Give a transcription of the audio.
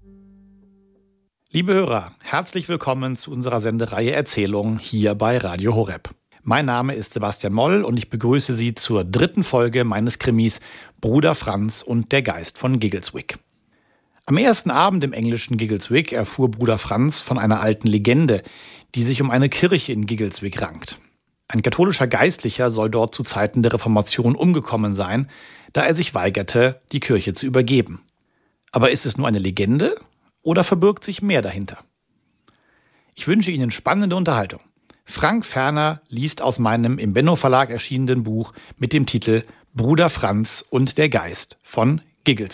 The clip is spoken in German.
Liebe Hörer, herzlich willkommen zu unserer Sendereihe Erzählung hier bei Radio Horeb. Mein Name ist Sebastian Moll und ich begrüße Sie zur 3. Folge meines Krimis Bruder Franz und der Geist von Giggleswick. Am ersten Abend im englischen Giggleswick erfuhr Bruder Franz von einer alten Legende, die sich um eine Kirche in Giggleswick rankt. Ein katholischer Geistlicher soll dort zu Zeiten der Reformation umgekommen sein, da er sich weigerte, die Kirche zu übergeben. Aber ist es nur eine Legende oder verbirgt sich mehr dahinter? Ich wünsche Ihnen spannende Unterhaltung. Frank Ferner liest aus meinem im Benno Verlag erschienenen Buch mit dem Titel Bruder Franz und der Geist von Giggleswick.